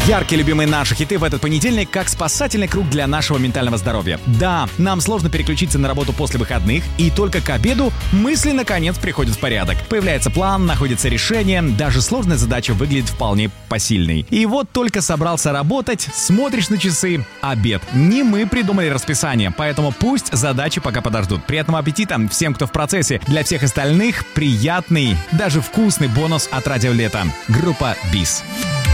Яркие любимые наши хиты в этот понедельник как спасательный круг для нашего ментального здоровья. Да, нам сложно переключиться на работу после выходных, и только к обеду мысли наконец приходят в порядок. Появляется план, находится решение, даже сложная задача выглядит вполне посильной. И вот только собрался работать, смотришь на часы, обед. Не мы придумали расписание, поэтому пусть задачи пока подождут. Приятного аппетита всем, кто в процессе. Для всех остальных приятный, даже вкусный бонус от Радио Лето. Группа БИС.